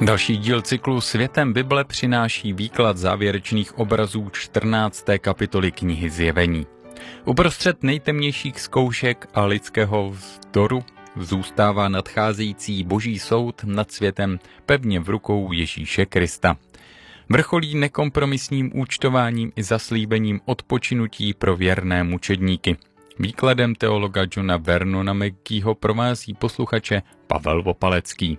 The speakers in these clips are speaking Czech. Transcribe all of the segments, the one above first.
Další díl cyklu Světem Bible přináší výklad závěrečných obrazů 14. kapitoly knihy Zjevení. Uprostřed nejtemnějších zkoušek a lidského vzdoru zůstává nadcházející boží soud nad světem pevně v rukou Ježíše Krista. Vrcholí nekompromisním účtováním i zaslíbením odpočinutí pro věrné mučedníky. Výkladem teologa Johna Vernona McGeeho provází posluchače Pavel Vopalecký.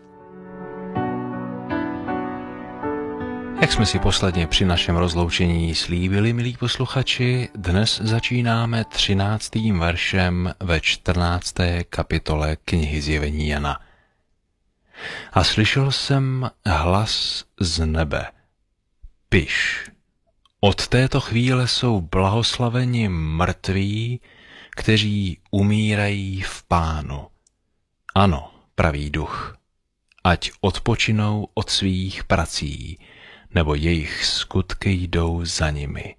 Jak jsme si posledně při našem rozloučení slíbili, milí posluchači, dnes začínáme 13. veršem ve 14. kapitole knihy Zjevení Jana. A slyšel jsem hlas z nebe. Piš, od této chvíle jsou blahoslaveni mrtví, kteří umírají v Pánu. Ano, pravý duch, ať odpočinou od svých prací, nebo jejich skutky jdou za nimi.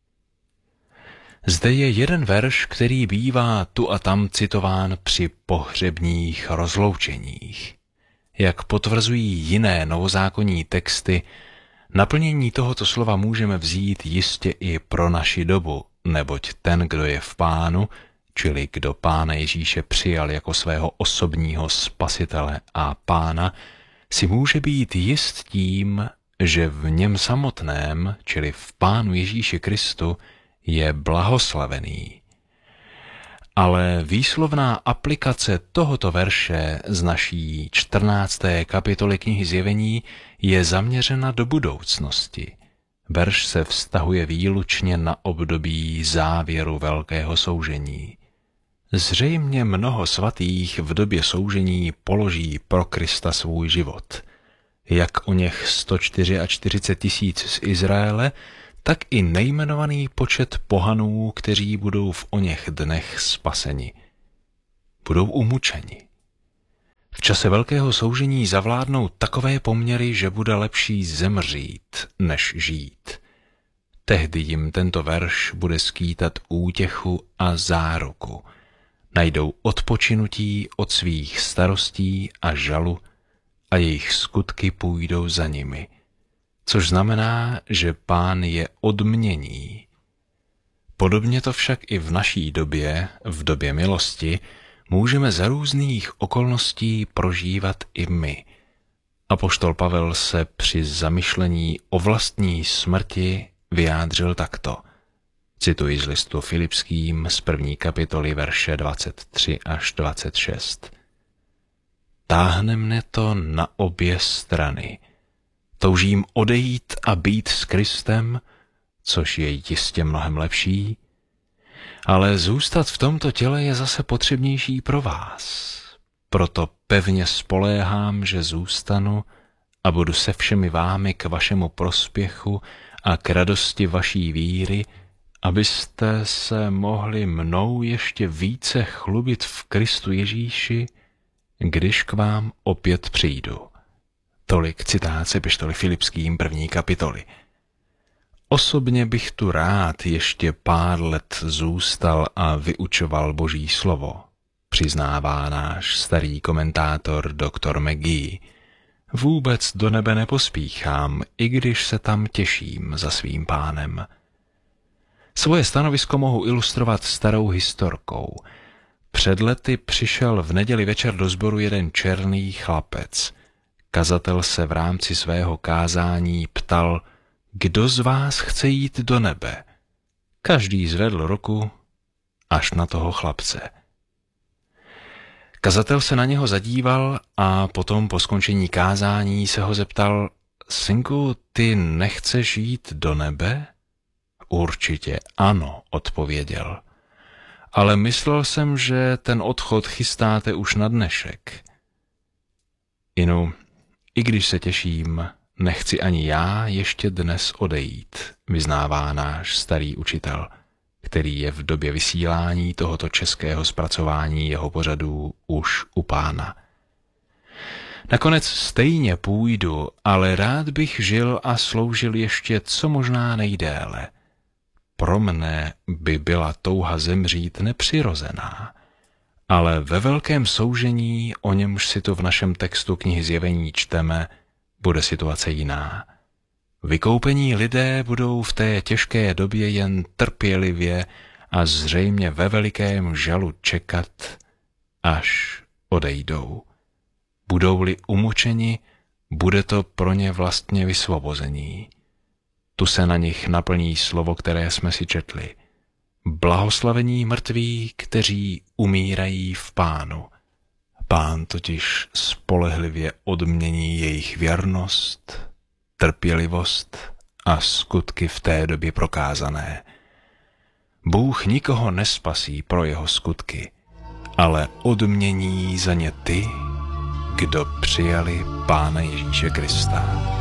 Zde je jeden verš, který bývá tu a tam citován při pohřebních rozloučeních. Jak potvrzují jiné novozákonní texty, naplnění tohoto slova můžeme vzít jistě i pro naši dobu, neboť ten, kdo je v Pánu, čili kdo Pána Ježíše přijal jako svého osobního spasitele a Pána, si může být jist tím, že v něm samotném, čili v Pánu Ježíši Kristu, je blahoslavený. Ale výslovná aplikace tohoto verše z naší 14. kapitoly knihy Zjevení je zaměřena do budoucnosti. Verš se vztahuje výlučně na období závěru velkého soužení. Zřejmě mnoho svatých v době soužení položí pro Krista svůj život. Jak o něch 144 000 z Izraele, tak i nejmenovaný počet pohanů, kteří budou v oněch dnech spaseni. Budou umučeni. V čase velkého soužení zavládnou takové poměry, že bude lepší zemřít, než žít. Tehdy jim tento verš bude skýtat útěchu a záruku. Najdou odpočinutí od svých starostí a žalu a jejich skutky půjdou za nimi, což znamená, že Pán je odmění. Podobně to však i v naší době, v době milosti, můžeme za různých okolností prožívat i my. Apoštol Pavel se při zamyšlení o vlastní smrti vyjádřil takto. Cituji z listu Filipským z 1. kapitoly verše 23 až 26. Táhne mne to na obě strany. Toužím odejít a být s Kristem, což je jistě mnohem lepší, ale zůstat v tomto těle je zase potřebnější pro vás. Proto pevně spoléhám, že zůstanu a budu se všemi vámi k vašemu prospěchu a k radosti vaší víry, abyste se mohli mnou ještě více chlubit v Kristu Ježíši, když k vám opět přijdu. Tolik citát z epištoly Filipským 1. kapitoly. Osobně bych tu rád ještě pár let zůstal a vyučoval Boží slovo, přiznává náš starý komentátor dr. McGee. Vůbec do nebe nepospíchám, i když se tam těším za svým Pánem. Svoje stanovisko mohu ilustrovat starou historkou. Před lety přišel v neděli večer do sboru jeden černý chlapec. Kazatel se v rámci svého kázání ptal, kdo z vás chce jít do nebe? Každý zvedl ruku, až na toho chlapce. Kazatel se na něho zadíval a potom po skončení kázání se ho zeptal, synku, ty nechceš jít do nebe? Určitě ano, odpověděl. Ale myslel jsem, že ten odchod chystáte už na dnešek. Inu, i když se těším, nechci ani já ještě dnes odejít, vyznává náš starý učitel, který je v době vysílání tohoto českého zpracování jeho pořadů už u Pána. Nakonec stejně půjdu, ale rád bych žil a sloužil ještě co možná nejdéle. Pro mne by byla touha zemřít nepřirozená, ale ve velkém soužení, o němž si tu v našem textu knihy Zjevení čteme, bude situace jiná. Vykoupení lidé budou v té těžké době jen trpělivě a zřejmě ve velikém žalu čekat, až odejdou. Budou-li umučeni, bude to pro ně vlastně vysvobození. Tu se na nich naplní slovo, které jsme si četli. Blahoslavení mrtví, kteří umírají v Pánu. Pán totiž spolehlivě odmění jejich věrnost, trpělivost a skutky v té době prokázané. Bůh nikoho nespasí pro jeho skutky, ale odmění za ně ty, kdo přijali Pána Ježíše Krista.